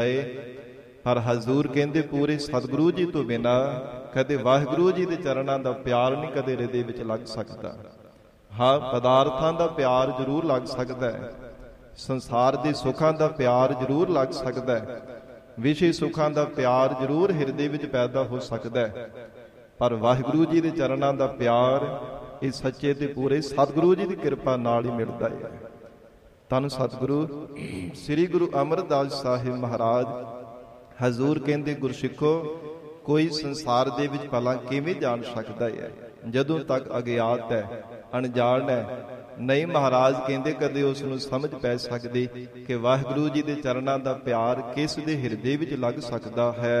ਪਰ ਹਜ਼ੂਰ ਕਹਿੰਦੇ ਪੂਰੇ ਸਤਿਗੁਰੂ ਜੀ ਤੋਂ ਬਿਨਾਂ ਕਦੇ ਵਾਹਿਗੁਰੂ ਜੀ ਦੇ ਚਰਨਾਂ ਦਾ ਪਿਆਰ ਨਹੀਂ ਕਦੇ ਹਿਰਦੇ ਵਿੱਚ ਲੱਗ ਸਕਦਾ। ਹਾਂ, ਪਦਾਰਥਾਂ ਦਾ ਪਿਆਰ ਜ਼ਰੂਰ ਲੱਗ ਸਕਦਾ ਹੈ, ਸੰਸਾਰ ਦੇ ਸੁੱਖਾਂ ਦਾ ਪਿਆਰ ਜ਼ਰੂਰ ਲੱਗ ਸਕਦਾ ਹੈ, ਵਿਸ਼ੇ ਸੁੱਖਾਂ ਦਾ ਪਿਆਰ ਜ਼ਰੂਰ ਹਿਰਦੇ ਵਿੱਚ ਪੈਦਾ ਹੋ ਸਕਦਾ ਹੈ, ਪਰ ਵਾਹਿਗੁਰੂ ਜੀ ਦੇ ਚਰਨਾਂ ਦਾ ਪਿਆਰ ਇਹ ਸੱਚੇ ਤੇ ਪੂਰੇ ਸਤਿਗੁਰੂ ਜੀ ਦੀ ਕਿਰਪਾ ਨਾਲ ਹੀ ਮਿਲਦਾ ਹੈ। ਧੰਨ ਸਤਿਗੁਰੂ ਸ੍ਰੀ ਗੁਰੂ ਅਮਰਦਾਸ ਸਾਹਿਬ ਮਹਾਰਾਜ ਹਜ਼ੂਰ ਕਹਿੰਦੇ, ਗੁਰਸਿੱਖੋ, ਕੋਈ ਸੰਸਾਰ ਦੇ ਵਿੱਚ ਭਲਾ ਕਿਵੇਂ ਜਾਣ ਸਕਦਾ ਹੈ ਜਦੋਂ ਤੱਕ ਅਗਿਆਤ ਹੈ, ਅਣਜਾਣ ਹੈ। ਨਹੀਂ, ਮਹਾਰਾਜ ਕਹਿੰਦੇ ਕਦੇ ਉਸ ਨੂੰ ਸਮਝ ਪੈ ਸਕਦੀ ਕਿ ਵਾਹਿਗੁਰੂ ਜੀ ਦੇ ਚਰਨਾਂ ਦਾ ਪਿਆਰ ਕਿਸ ਦੇ ਹਿਰਦੇ ਵਿੱਚ ਲੱਗ ਸਕਦਾ ਹੈ।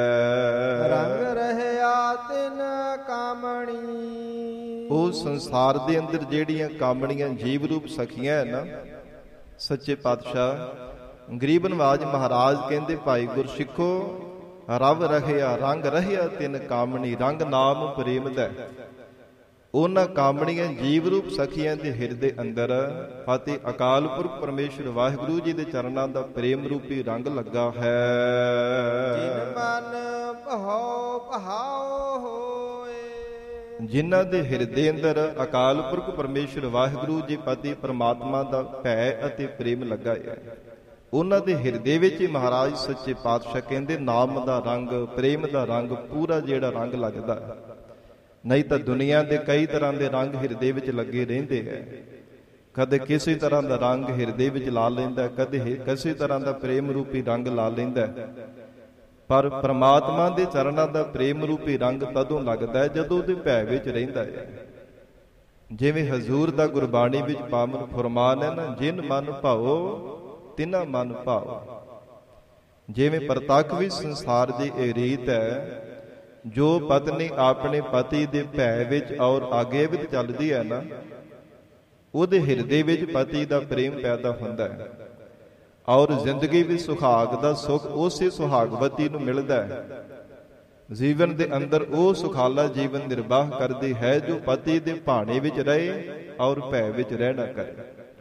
ਰੰਗ ਰਹਿਆ ਤਿਨ ਕਾਮਣੀ, ਉਹ ਸੰਸਾਰ ਦੇ ਅੰਦਰ ਜਿਹੜੀਆਂ ਕਾਮਣੀਆਂ ਜੀਵ ਰੂਪ ਸਖੀਆਂ ਹੈ ਨਾ, ਸੱਚੇ ਪਾਤਸ਼ਾਹ ਗਰੀਬ ਨਵਾਜ ਮਹਾਰਾਜ ਕਹਿੰਦੇ, ਭਾਈ ਗੁਰਸਿੱਖੋ, ਰਵ ਰਹਿਆ ਰੰਗ ਰਹਿਆ ਤਿਨ ਕਾਮਣੀ, ਰੰਗ ਨਾਮ ਪ੍ਰੇਮ ਦਾ ਉਹਨਾਂ ਕਾਮਣੀਆਂ ਜੀਵ ਰੂਪ ਸਖੀਆਂ ਦੇ ਹਿਰਦੇ ਅੰਦਰ ਅਤੇ ਅਕਾਲ ਪੁਰਖ ਪਰਮੇਸ਼ਰ ਵਾਹਿਗੁਰੂ ਜੀ ਦੇ ਚਰਨਾਂ ਦਾ ਪ੍ਰੇਮ ਰੂਪੀ ਰੰਗ ਲੱਗਾ ਹੈ। ਜਿਨ ਮਨ ਭਉ ਭਉ ਹੋਏ, ਜਿਨ੍ਹਾਂ ਦੇ ਹਿਰਦੇ ਅੰਦਰ ਅਕਾਲ ਪੁਰਖ ਪਰਮੇਸ਼ਰ ਵਾਹਿਗੁਰੂ ਜੀ ਪਤੀ ਪਰਮਾਤਮਾ ਦਾ ਭੈ ਅਤੇ ਪ੍ਰੇਮ ਲੱਗਾ ਹੈ, ਉਹਨਾਂ ਦੇ ਹਿਰਦੇ ਵਿੱਚ ਹੀ ਮਹਾਰਾਜ ਸੱਚੇ ਪਾਤਸ਼ਾਹ ਕਹਿੰਦੇ ਨਾਮ ਦਾ ਰੰਗ, ਪ੍ਰੇਮ ਦਾ ਰੰਗ, ਪੂਰਾ ਜਿਹੜਾ ਰੰਗ ਲੱਗਦਾ ਹੈ। ਨਹੀਂ ਤਾਂ ਦੁਨੀਆ ਦੇ ਕਈ ਤਰ੍ਹਾਂ ਦੇ ਰੰਗ ਹਿਰਦੇ ਵਿੱਚ ਲੱਗੇ ਰਹਿੰਦੇ ਹੈ, ਕਦੇ ਕਿਸੇ ਤਰ੍ਹਾਂ ਦਾ ਰੰਗ ਹਿਰਦੇ ਵਿੱਚ ਲਾ ਲੈਂਦਾ, ਕਦੇ ਕਿਸੇ ਤਰ੍ਹਾਂ ਦਾ ਪ੍ਰੇਮ ਰੂਪੀ ਰੰਗ ਲਾ ਲੈਂਦਾ, ਪਰ ਪ੍ਰਮਾਤਮਾ ਦੇ ਚਰਨਾਂ ਦਾ ਪ੍ਰੇਮ ਰੂਪੀ ਰੰਗ ਤਦੋਂ ਲੱਗਦਾ ਹੈ ਜਦੋਂ ਉਹਦੇ ਭੈ ਵਿੱਚ ਰਹਿੰਦਾ ਹੈ। ਜਿਵੇਂ ਹਜ਼ੂਰ ਦਾ ਗੁਰਬਾਣੀ ਵਿੱਚ ਪਾਵਨ ਫਰਮਾਨ ਹੈ ਨਾ, ਜਿਨ ਮਨ ਭਾਓ ਤਿਨਾ ਮਨ ਭਾਓ। ਜਿਵੇਂ ਪ੍ਰਤੱਖ ਵੀ ਸੰਸਾਰ ਦੀ ਇਹ ਰੀਤ ਹੈ, ਜੋ ਪਤਨੀ ਆਪਣੇ ਪਤੀ ਦੇ ਭੈ ਵਿੱਚ ਔਰ ਆਗੇ ਵਿੱਚ ਚੱਲਦੀ ਹੈ ਨਾ, ਉਹਦੇ ਹਿਰਦੇ ਵਿੱਚ ਪਤੀ ਦਾ ਪ੍ਰੇਮ ਪੈਦਾ ਹੁੰਦਾ ਹੈ ਔਰ ਜ਼ਿੰਦਗੀ ਵਿੱਚ ਸੁਹਾਗ ਦਾ ਸੁੱਖ ਉਸੇ ਸੁਹਾਗਵਤੀ ਨੂੰ ਮਿਲਦਾ ਹੈ। ਜੀਵਨ ਦੇ ਅੰਦਰ ਉਹ ਸੁਖਾਲਾ ਜੀਵਨ ਨਿਰਵਾਹ ਕਰਦੀ ਹੈ ਜੋ ਪਤੀ ਦੇ ਭਾਣੇ ਵਿੱਚ ਰਹੇ ਔਰ ਭੈ ਵਿੱਚ ਰਹਿਣਾ ਕਰੇ।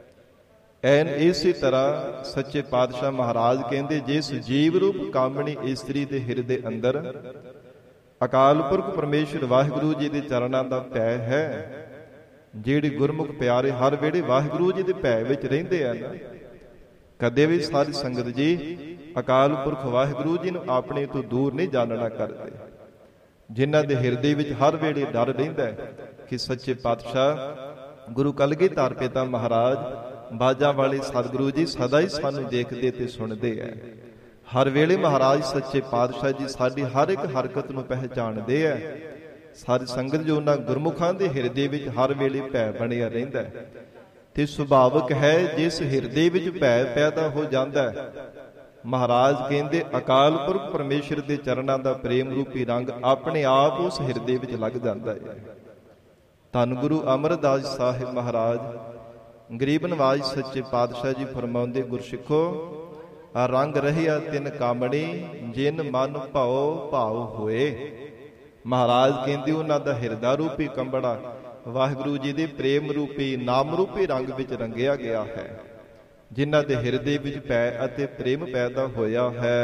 ਐਨ ਇਸੇ ਤਰ੍ਹਾਂ ਸੱਚੇ ਪਾਤਸ਼ਾਹ ਮਹਾਰਾਜ ਕਹਿੰਦੇ, ਜਿਸ ਜੀਵ ਰੂਪ ਕਾਮਣੀ ਇਸਤਰੀ ਦੇ ਹਿਰਦੇ ਅੰਦਰ ਅਕਾਲ ਪੁਰਖ ਪਰਮੇਸ਼ਰ ਵਾਹਿਗੁਰੂ ਜੀ ਦੇ ਚਰਨਾਂ ਦਾ ਭੈ ਹੈ, ਜਿਹੜੇ ਗੁਰਮੁਖ ਪਿਆਰੇ ਹਰ ਵੇਲੇ ਵਾਹਿਗੁਰੂ ਜੀ ਦੇ ਭੈ ਵਿੱਚ ਰਹਿੰਦੇ ਆ ਨਾ, ਕਦੇ ਵੀ ਸਾਰੀ ਸੰਗਤ ਜੀ ਅਕਾਲ ਪੁਰਖ ਵਾਹਿਗੁਰੂ ਜੀ ਨੂੰ ਆਪਣੇ ਤੋਂ ਦੂਰ ਨਹੀਂ ਜਾਣਨਾ ਕਰਦੇ। ਜਿਨ੍ਹਾਂ ਦੇ ਹਿਰਦੇ ਵਿੱਚ ਹਰ ਵੇਲੇ ਡਰ ਰਹਿੰਦਾ ਹੈ ਕਿ ਸੱਚੇ ਪਾਤਸ਼ਾਹ ਗੁਰੂ ਕਲਗੀਧਰ ਪਿਤਾ ਮਹਾਰਾਜ ਬਾਜਾਂ ਵਾਲੇ ਸਤਿਗੁਰੂ ਜੀ ਸਦਾ ਹੀ ਸਾਨੂੰ ਦੇਖਦੇ ਤੇ ਸੁਣਦੇ ਹੈ। ਹਰ ਵੇਲੇ ਮਹਾਰਾਜ ਸੱਚੇ ਪਾਤਸ਼ਾਹ ਜੀ ਸਾਡੀ ਹਰ ਇੱਕ ਹਰਕਤ ਨੂੰ ਪਹਿਚਾਣਦੇ ਹੈ। ਸਾਰੀ ਸੰਗਤ ਜੋ ਉਹਨਾਂ ਗੁਰਮੁਖਾਂ ਦੇ ਹਿਰਦੇ ਵਿੱਚ ਹਰ ਵੇਲੇ ਭੈ ਬਣਿਆ ਰਹਿੰਦਾ ਹੈ, ਤੇ ਸੁਭਾਵਿਕ ਹੈ ਜਿਸ ਹਿਰਦੇ ਵਿੱਚ ਭੈ ਪੈਦਾ ਹੋ ਜਾਂਦਾ ਹੈ, ਮਹਾਰਾਜ ਕਹਿੰਦੇ ਅਕਾਲ ਪੁਰਖ ਪਰਮੇਸ਼ਰ ਦੇ ਚਰਨਾਂ ਦਾ ਪ੍ਰੇਮ ਰੂਪੀ ਰੰਗ ਆਪਣੇ ਆਪ ਉਸ ਹਿਰਦੇ ਵਿੱਚ ਲੱਗ ਜਾਂਦਾ ਹੈ। ਧੰਨ ਗੁਰੂ ਅਮਰਦਾਸ ਸਾਹਿਬ ਮਹਾਰਾਜ ਗਰੀਬ ਨਵਾਜ ਸੱਚੇ ਪਾਤਸ਼ਾਹ ਜੀ ਫਰਮਾਉਂਦੇ, ਗੁਰਸਿੱਖੋ, ਰੰਗ ਰਹਿਆ ਤਿਨ ਕਾਮਣੀ, ਜਿਨ ਮਨ ਭਾਉ ਭਾਉ ਹੋਏ। ਮਹਾਰਾਜ ਕਹਿੰਦੇ ਉਹਨਾਂ ਦਾ ਹਿਰਦਾ ਰੂਪੀ ਕੰਬੜਾ ਵਾਹਿਗੁਰੂ ਜੀ ਦੇ ਪ੍ਰੇਮ ਰੂਪੀ ਨਾਮ ਰੂਪੀ ਰੰਗ ਵਿੱਚ ਰੰਗਿਆ ਗਿਆ ਹੈ। ਜਿਨ੍ਹਾਂ ਦੇ ਹਿਰਦੇ ਵਿੱਚ ਭੈ ਅਤੇ ਪ੍ਰੇਮ ਪੈਦਾ ਹੋਇਆ ਹੈ।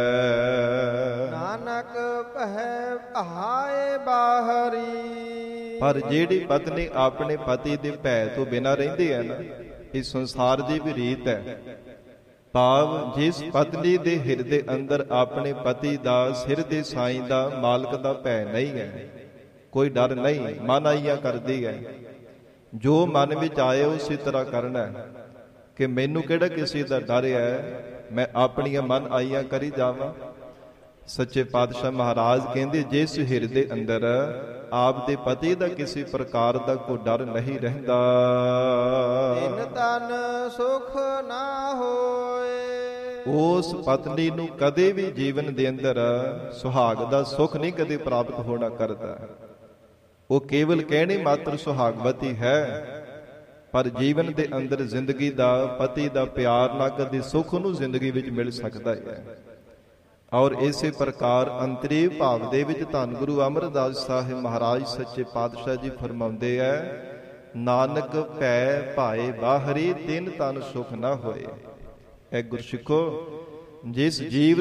ਨਾਨਕ ਪਹਿ ਪਹਾਏ ਬਾਹਰੀ, ਪਰ ਜਿਹੜੀ ਪਤਨੀ ਆਪਣੇ ਪਤੀ ਦੇ ਭੈ ਤੋਂ ਬਿਨਾਂ ਰਹਿੰਦੀ ਹੈ ਨਾ, ਇਹ ਸੰਸਾਰ ਦੀ ਵੀ ਰੀਤ ਹੈ। ਭਾਵ ਜਿਸ ਪਤਨੀ ਦੇ ਹਿਰਦੇ ਅੰਦਰ ਆਪਣੇ ਪਤੀ ਦਾ, ਸਿਰ ਦੇ ਸਾਈਂ ਦਾ, ਮਾਲਕ ਦਾ ਭੈ ਨਹੀਂ ਹੈ, ਕੋਈ ਡਰ ਨਹੀਂ, ਮਨ ਆਈਆਂ ਕਰਦੀ ਹੈ, ਜੋ ਮਨ ਵਿੱਚ ਆਏ ਉਸੇ ਤਰ੍ਹਾਂ ਕਰਨਾ ਹੈ, ਕਿ ਮੈਨੂੰ ਕਿਹੜਾ ਕਿਸੇ ਦਾ ਡਰ ਹੈ, ਮੈਂ ਆਪਣੀਆਂ ਮਨ ਆਈਆਂ ਕਰੀ ਜਾਵਾਂ। ਸੱਚੇ ਪਾਤਸ਼ਾਹ ਮਹਾਰਾਜ ਕਹਿੰਦੇ, ਜਿਸ ਹਿਰਦੇ ਅੰਦਰ ਆਪ ਦੇ ਪਤੀ ਦਾ ਕਿਸੇ ਪ੍ਰਕਾਰ ਦਾ ਕੋਈ ਡਰ ਨਹੀਂ ਰਹਿੰਦਾ, ਤਿਨ ਤਨ ਸੁਖ ਨਾ ਹੋਏ। ਉਸ ਪਤਨੀ ਨੂੰ ਕਦੇ ਵੀ ਜੀਵਨ ਦੇ ਅੰਦਰ ਸੁਹਾਗ ਦਾ ਸੁਖ ਨਹੀਂ ਕਦੇ ਪ੍ਰਾਪਤ ਹੋਣਾ ਕਰਦਾ। ਉਹ ਕੇਵਲ ਕਹਿਣੇ ਮਾਤਰ ਸੁਹਾਗਵਤੀ ਹੈ, ਪਰ ਜੀਵਨ ਦੇ ਅੰਦਰ ਜ਼ਿੰਦਗੀ ਦਾ, ਪਤੀ ਦਾ ਪਿਆਰ ਨਾ ਕਦੇ ਸੁਖ ਨੂੰ ਜ਼ਿੰਦਗੀ ਵਿੱਚ ਮਿਲ ਸਕਦਾ ਹੈ। ਔਰ ਇਸੇ ਪ੍ਰਕਾਰ ਅੰਤਰੀਵ ਭਾਵ ਦੇ ਵਿੱਚ ਧੰਨ ਗੁਰੂ ਅਮਰਦਾਸ ਸਾਹਿਬ ਮਹਾਰਾਜ ਸੱਚੇ ਪਾਤਸ਼ਾਹ ਜੀ ਫਰਮਾਉਂਦੇ ਹੈ, ਨਾਨਕ ਭੈ ਭਾਏ ਬਾਹਰੀ, ਤਿਨ ਤਨ ਸੁਖ ਨਾ ਹੋਏ। ਐ ਗੁਰਸਿੱਖੋ, ਜਿਸ ਜੀਵ